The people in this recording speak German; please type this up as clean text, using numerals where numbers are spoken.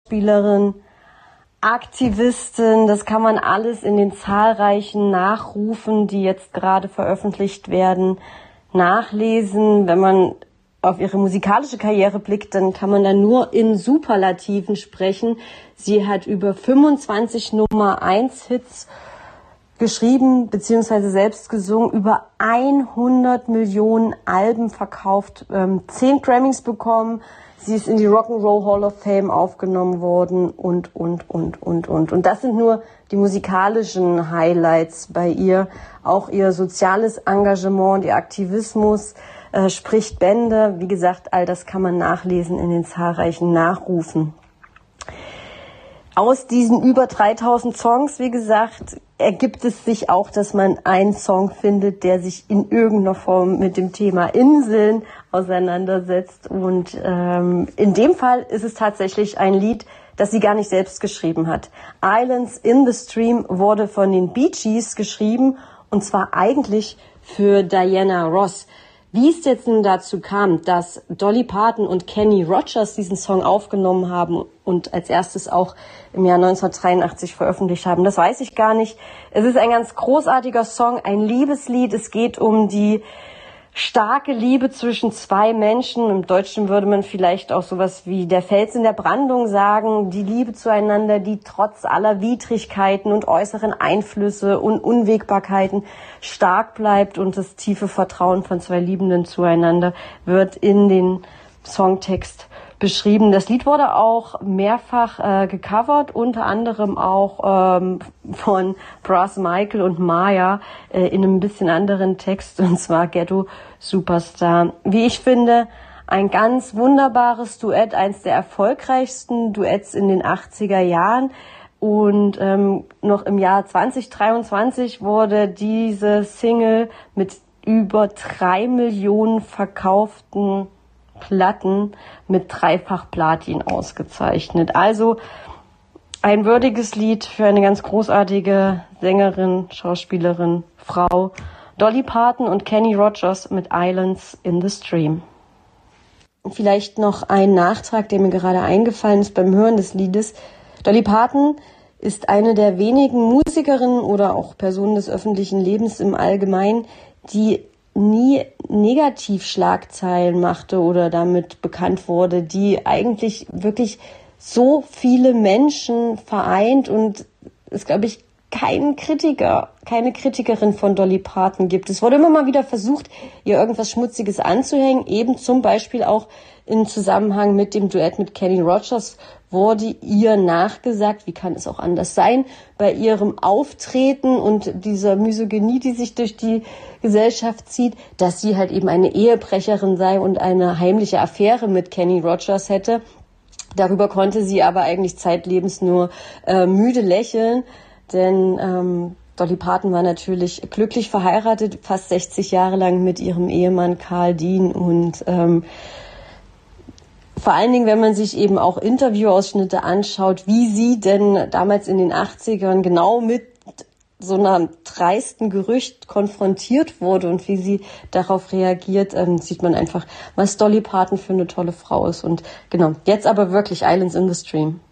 Schauspielerin, Aktivistin, das kann man alles in den zahlreichen Nachrufen, die jetzt gerade veröffentlicht werden, nachlesen. Wenn man auf ihre musikalische Karriere blickt, dann kann man da nur in Superlativen sprechen. Sie hat über 25 Nummer-1-Hits geschrieben bzw. selbst gesungen, über 100 Millionen Alben verkauft, 10 Grammys bekommen. Sie ist in die Rock'n'Roll Hall of Fame aufgenommen worden und. Und das sind nur die musikalischen Highlights bei ihr. Auch ihr soziales Engagement, ihr Aktivismus spricht Bände. Wie gesagt, all das kann man nachlesen in den zahlreichen Nachrufen. Aus diesen über 3000 Songs, wie gesagt, ergibt es sich auch, dass man einen Song findet, der sich in irgendeiner Form mit dem Thema Inseln auseinandersetzt. Und in dem Fall ist es tatsächlich ein Lied, das sie gar nicht selbst geschrieben hat. Islands in the Stream wurde von den Bee Gees geschrieben, und zwar eigentlich für Diana Ross. Wie es jetzt nun dazu kam, dass Dolly Parton und Kenny Rogers diesen Song aufgenommen haben und als erstes auch im Jahr 1983 veröffentlicht haben, das weiß ich gar nicht. Es ist ein ganz großartiger Song, ein Liebeslied. Es geht um die starke Liebe zwischen zwei Menschen. Im Deutschen würde man vielleicht auch sowas wie der Fels in der Brandung sagen. Die Liebe zueinander, die trotz aller Widrigkeiten und äußeren Einflüsse und Unwägbarkeiten stark bleibt, und das tiefe Vertrauen von zwei Liebenden zueinander wird in den Songtext beschrieben. Das Lied wurde auch mehrfach gecovert, unter anderem auch von Brass Michael und Maya in einem bisschen anderen Text, und zwar Ghetto Superstar. Wie ich finde, ein ganz wunderbares Duett, eins der erfolgreichsten Duetts in den 80er Jahren. Und noch im Jahr 2023 wurde diese Single mit über 3 Millionen verkauften Platten mit dreifach Platin ausgezeichnet. Also ein würdiges Lied für eine ganz großartige Sängerin, Schauspielerin, Frau, Dolly Parton und Kenny Rogers mit Islands in the Stream. Vielleicht noch ein Nachtrag, der mir gerade eingefallen ist beim Hören des Liedes. Dolly Parton ist eine der wenigen Musikerinnen oder auch Personen des öffentlichen Lebens im Allgemeinen, die nie Negativschlagzeilen machte oder damit bekannt wurde, die eigentlich wirklich so viele Menschen vereint und es, glaube ich, keinen Kritiker, keine Kritikerin von Dolly Parton gibt. Es wurde immer mal wieder versucht, ihr irgendwas Schmutziges anzuhängen, eben zum Beispiel auch im Zusammenhang mit dem Duett mit Kenny Rogers wurde ihr nachgesagt, wie kann es auch anders sein, bei ihrem Auftreten und dieser Misogynie, die sich durch die Gesellschaft zieht, dass sie halt eben eine Ehebrecherin sei und eine heimliche Affäre mit Kenny Rogers hätte. Darüber konnte sie aber eigentlich zeitlebens nur müde lächeln, denn Dolly Parton war natürlich glücklich verheiratet, fast 60 Jahre lang mit ihrem Ehemann Carl Dean, und vor allen Dingen, wenn man sich eben auch Interviewausschnitte anschaut, wie sie denn damals in den 80ern genau mit so einem dreisten Gerücht konfrontiert wurde und wie sie darauf reagiert, sieht man einfach, was Dolly Parton für eine tolle Frau ist. Und genau, jetzt aber wirklich Islands in the Stream.